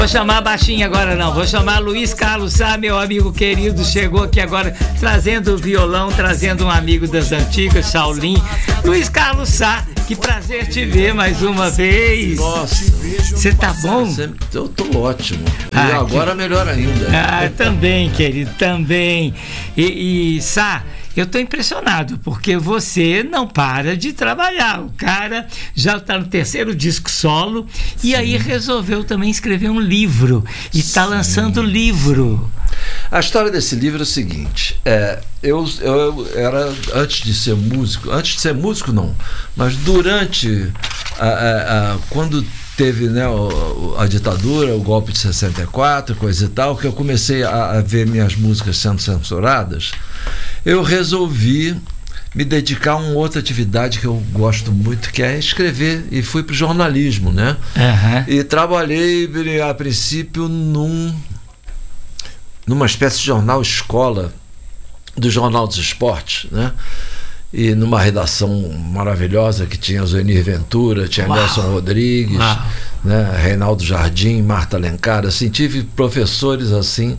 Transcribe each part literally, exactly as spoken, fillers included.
Vou chamar baixinho agora não, vou chamar Luiz Carlos Sá, meu amigo querido, chegou aqui agora trazendo o violão, trazendo um amigo das antigas, Shaolin. Luiz Carlos Sá, que prazer te ver mais uma vez. Nossa, você tá bom? Eu tô ótimo. E ah, agora que... melhor ainda. Ah, também, querido, também. E, e Sá, eu estou impressionado, porque você não para de trabalhar. O cara já está no terceiro disco solo. Sim. E aí resolveu também escrever um livro. E está lançando livro. A história desse livro é o seguinte. É, eu, eu era, antes de ser músico, antes de ser músico não, mas durante, a, a, a, quando teve, né, a, a ditadura, o golpe de sessenta e quatro, coisa e tal, que eu comecei a, a ver minhas músicas sendo censuradas, eu resolvi me dedicar a uma outra atividade que eu gosto muito, que é escrever, e fui para o jornalismo, né? Uhum. E trabalhei, a princípio, num, numa espécie de jornal escola, do Jornal dos Esportes, né? E numa redação maravilhosa que tinha Zuenir Ventura, tinha Uau. Nelson Rodrigues, né? Reinaldo Jardim, Marta Alencar, assim, tive professores assim,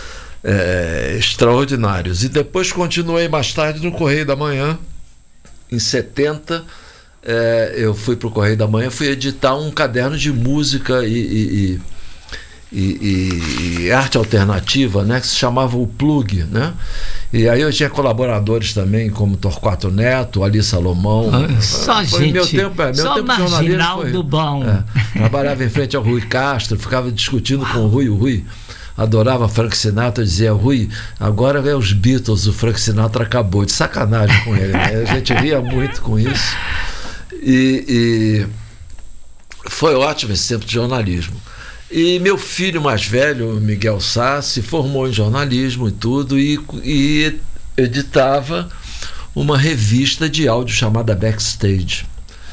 É, extraordinários. E depois continuei mais tarde no Correio da Manhã. Em setenta, é, eu fui para o Correio da Manhã, fui editar um caderno de música e, e, e, e, e arte alternativa, né, que se chamava o Plug, né? E aí eu tinha colaboradores também, como Torquato Neto, Ali Salomão. Só foi gente, meu tempo, é, meu só tempo marginal foi, do bom. É, trabalhava em frente ao Rui Castro, ficava discutindo com o Rui, o Rui adorava Frank Sinatra, dizia: Rui, agora é os Beatles, o Frank Sinatra acabou. De sacanagem com ele, né? A gente ria muito com isso. E, e foi ótimo esse tempo de jornalismo. E meu filho mais velho, Miguel Sá, se formou em jornalismo e tudo, e, e editava uma revista de áudio chamada Backstage.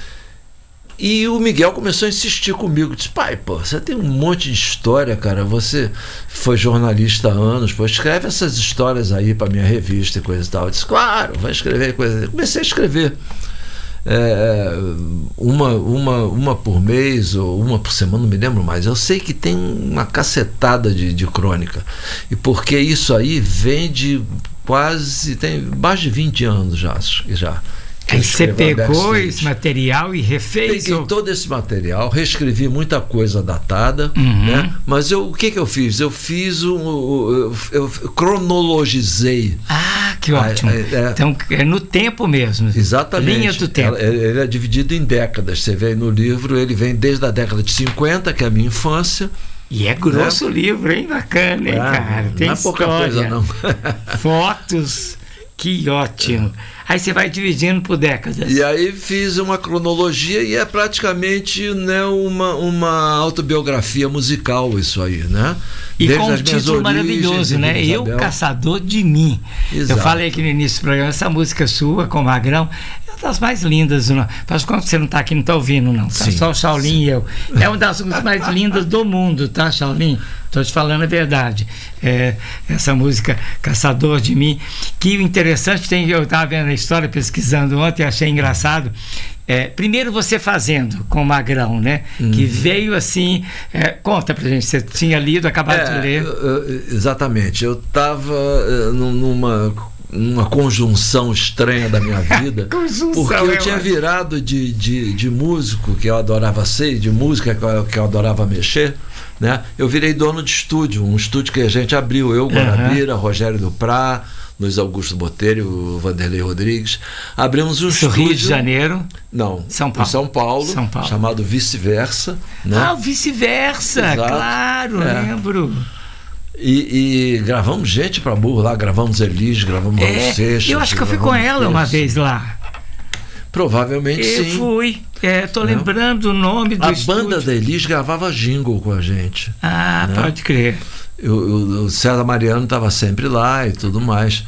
E o Miguel começou a insistir comigo, disse: pai, pô, você tem um monte de história, cara, você foi jornalista há anos, pô, escreve essas histórias aí para minha revista e coisa e tal. Eu disse: claro, vai escrever coisa. Eu comecei a escrever é, uma, uma, uma por mês ou uma por semana, não me lembro mais. Eu sei que tem uma cacetada de, de crônica, e porque isso aí vem de quase, tem mais de vinte anos já, já. Aí você pegou esse material e refez? Peguei ou... todo esse material, reescrevi muita coisa datada, uhum. né? Mas eu, o que, que eu fiz? Eu fiz um. Eu, eu cronologizei. Ah, que ótimo. É, é, então é no tempo mesmo. Exatamente. Linha do tempo. Ele, ele é dividido em décadas. Você vê aí no livro, ele vem desde a década de cinquenta, que é a minha infância. E é grosso, né? O livro, hein? Bacana, hein, ah, cara? Tem não é história, pouca coisa, não. Fotos. Que ótimo. Aí você vai dividindo por décadas. E aí fiz uma cronologia e é praticamente, né, uma, uma autobiografia musical isso aí, né? E desde com um título maravilhoso, né? Eu, Caçador de Mim. Exato. Eu falei aqui no início do programa, essa música sua, com o Magrão, é uma das mais lindas. Não? Faz conta que você não está aqui, não está ouvindo, não. Tá só o Shaolin sim. e eu. É uma das músicas mais lindas do mundo, tá, Shaolin? Estou te falando a verdade. É, essa música Caçador de Mim, que o interessante tem, eu estava vendo a história, pesquisando ontem, achei engraçado. É, primeiro você fazendo com o Magrão, né? Uhum. Que veio assim. É, conta pra gente, você tinha lido, acabado é, de ler. Eu, exatamente. Eu estava uh, numa. uma conjunção estranha da minha vida, porque eu tinha virado de, de, de músico, que eu adorava ser, de música que eu, que eu adorava mexer, né? Eu virei dono de estúdio, um estúdio que a gente abriu, eu, Guarabira, uhum. Rogério Duprá, Luiz Augusto Botelho, Vanderlei Rodrigues, abrimos um Isso estúdio... Rio de Janeiro? Não, São Paulo. em São Paulo, São Paulo. chamado Vice-Versa, né? Ah, o Vice-Versa, exato. Claro, é. Lembro. E, e gravamos gente pra burro lá, gravamos Elis, gravamos é, Raul Seixas. Eu acho que eu fui com ela uma vez lá. Provavelmente eu sim. Eu fui, é, tô né? lembrando o nome do a estúdio. A banda da Elis gravava jingle com a gente. Ah, né? Pode crer. Eu, eu, o César Mariano estava sempre lá e tudo mais.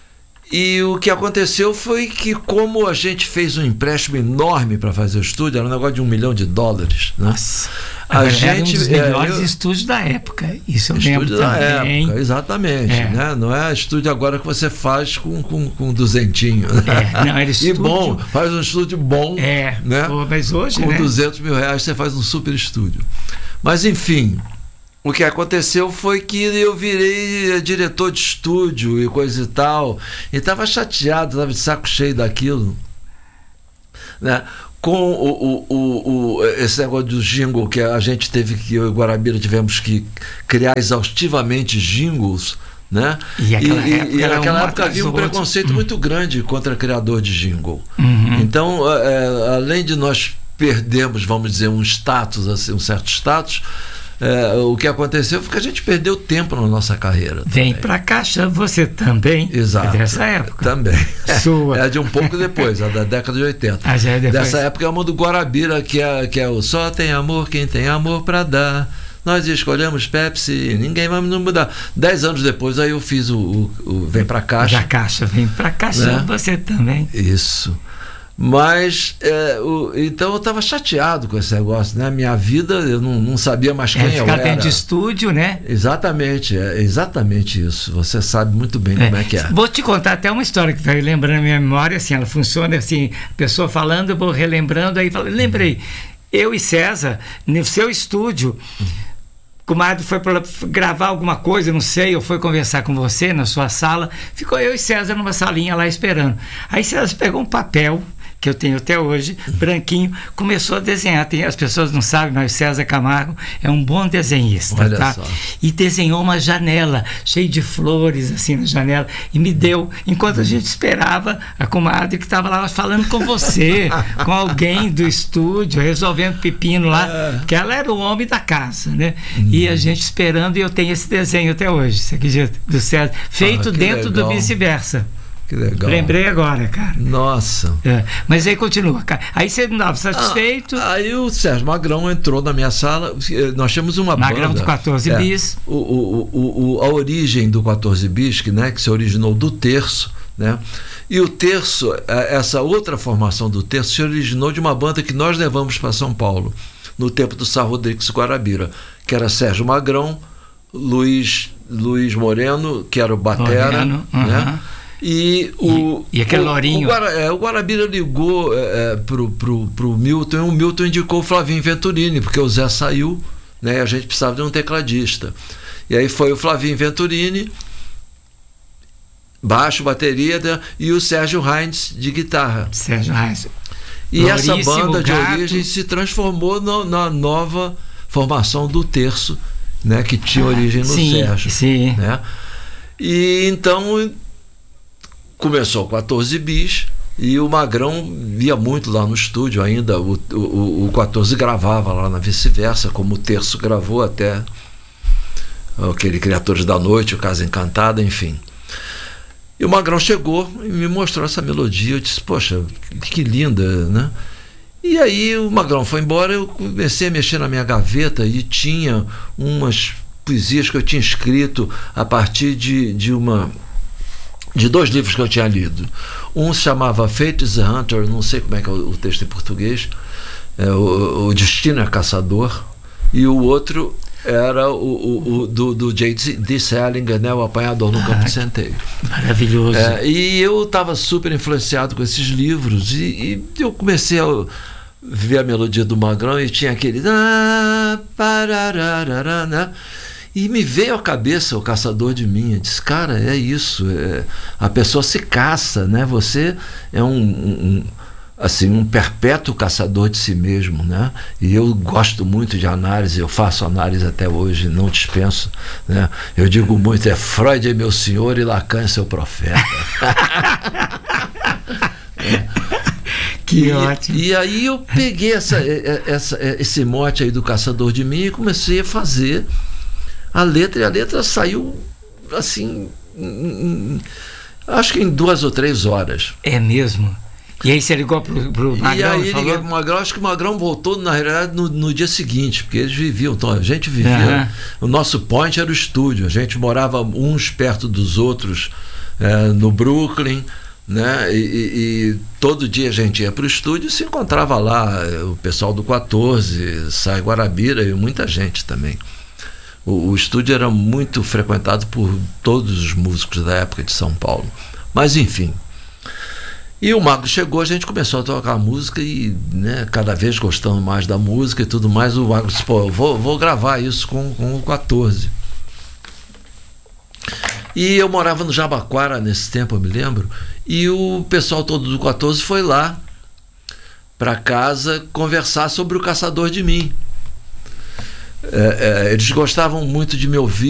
E o que aconteceu foi que, como a gente fez um empréstimo enorme para fazer o estúdio, era um negócio de um milhão de dólares, né? Nossa. A era gente, um dos melhores é, eu, estúdios da época. Isso eu lembro estúdio da também. Época, exatamente. É. Né? Não é estúdio agora que você faz com, com, com duzentinho. Né? É, não, era estúdio. E bom, faz um estúdio bom. É, né? Pô, mas hoje, com né? duzentos mil reais você faz um super estúdio. Mas enfim, o que aconteceu foi que eu virei diretor de estúdio e coisa e tal, e estava chateado, estava de saco cheio daquilo, né? Com o, o, o, o, esse negócio do jingle, que a gente teve que, eu e Guarabira tivemos que criar exaustivamente jingles, né? E aquela e, época, e naquela época havia um preconceito hum. muito grande contra criador de jingle. Uhum. Então, é, além de nós perdermos, vamos dizer, um status, assim, um certo status, é, o que aconteceu foi que a gente perdeu tempo na nossa carreira. Vem pra Caixa, você também. Exato. É dessa época. Também. Sua. É de um pouco depois, é da década de oitenta. Ah, já é depois. Dessa época é uma do Guarabira, que é, que é o Só Tem Amor Quem Tem Amor Pra Dar. Nós escolhemos Pepsi, ninguém vai nos mudar. Dez anos depois, aí eu fiz o, o, o Vem Pra Caixa. Da Caixa, Vem Pra Caixa, né? Você também. Isso. Mas, é, o, então eu estava chateado com esse negócio, né? Minha vida, eu não, não sabia mais quem é, eu era. Ficar dentro de estúdio, né? Exatamente, é exatamente isso. Você sabe muito bem como é, é que é. Vou te contar até uma história que vai lembrando a minha memória, assim, ela funciona assim, a pessoa falando, eu vou relembrando, aí fala, lembrei, eu e César, no seu estúdio, o comadre foi para gravar alguma coisa, não sei, ou foi conversar com você na sua sala, ficou eu e César numa salinha lá esperando. Aí César pegou um papel, que eu tenho até hoje, branquinho, começou a desenhar. Tem, as pessoas não sabem, mas o César Camargo é um bom desenhista. Olha tá? Só. E desenhou uma janela, cheia de flores, assim, na janela, e me deu, enquanto a gente esperava a comadre que estava lá falando com você, com alguém do estúdio, resolvendo pepino lá, que ela era o homem da casa, né? Hum. E a gente esperando, e eu tenho esse desenho até hoje, você acredita? Do César, feito ah, dentro legal. do vice-versa. Que legal. Lembrei agora, cara. Nossa. É, mas aí continua, cara. Aí você não estava satisfeito. Ah, aí o Sérgio Magrão entrou na minha sala. Nós tínhamos uma Magrão banda. do quatorze é, bis. O, o, o, o, a origem do quatorze bis, que, né, que se originou do terço, né? E o terço, essa outra formação do terço, se originou de uma banda que nós levamos para São Paulo, no tempo do Sá Rodrigues Guarabira, que era Sérgio Magrão, Luiz, Luiz Moreno, que era o batera, Moreno, né? Uh-huh. E, o, e, e aquele o, lourinho. O, Guara, é, o Guarabira ligou é, pro, pro, pro Milton, e o Milton indicou o Flavinho Venturini, porque o Zé saiu, né? A gente precisava de um tecladista. E aí foi o Flavinho Venturini, baixo, bateria, né? E o Sérgio Heinz de guitarra. Sérgio Heinz. E Louríssimo, essa banda de gato. origem se transformou no, na nova formação do terço, né? Que tinha origem no sim, Sérgio. Sim. Né? E então começou o quatorze bis e o Magrão ia muito lá no estúdio ainda. O, o, o quatorze gravava lá na Vice-Versa, como o terço gravou até aquele Criaturas da Noite, o Casa Encantada, enfim. E o Magrão chegou e me mostrou essa melodia. Eu disse, poxa, que linda, né? E aí o Magrão foi embora, eu comecei a mexer na minha gaveta e tinha umas poesias que eu tinha escrito a partir de, de uma de dois livros que eu tinha lido. Um se chamava Fate is a Hunter, não sei como é que é o, o texto em português, é, o, o Destino é Caçador, e o outro era o, o, o do, do J D Salinger, né, O Apanhador no ah, Campo de Centeio. Maravilhoso. É, e eu estava super influenciado com esses livros, e, e eu comecei a ver a melodia do Magrão e tinha aquele ah, parararara, né? E me veio à cabeça o Caçador de Mim. Eu disse, cara, é isso, é, a pessoa se caça, né? Você é um, um, assim, um perpétuo caçador de si mesmo, né? E eu gosto muito de análise, eu faço análise até hoje, não dispenso, né? Eu digo muito, é Freud é meu senhor e Lacan é seu profeta. é. Que e, ótimo. E aí eu peguei essa, essa, esse mote aí do Caçador de Mim e comecei a fazer a letra, e a letra saiu assim, em, em, acho que em duas ou três horas. É mesmo? E aí você ligou pro, pro Magrão? E aí falou? liguei pro Magrão, acho que o Magrão voltou, na realidade, no, no dia seguinte, porque eles viviam, então a gente vivia, uhum. O nosso point era o estúdio, a gente morava uns perto dos outros, é, no Brooklyn, né? E, e, e todo dia a gente ia pro estúdio e se encontrava lá, o pessoal do quatorze, Sai Guarabira e muita gente também. O, o estúdio era muito frequentado por todos os músicos da época de São Paulo. Mas, enfim. E o Magro chegou, a gente começou a tocar música e, né, cada vez gostando mais da música e tudo mais. O Magro disse, pô, eu vou, vou gravar isso com, com o quatorze. E eu morava no Jabaquara nesse tempo, eu me lembro, e o pessoal todo do quatorze foi lá para casa conversar sobre o Caçador de Mim. É, é, eles gostavam muito de me ouvir.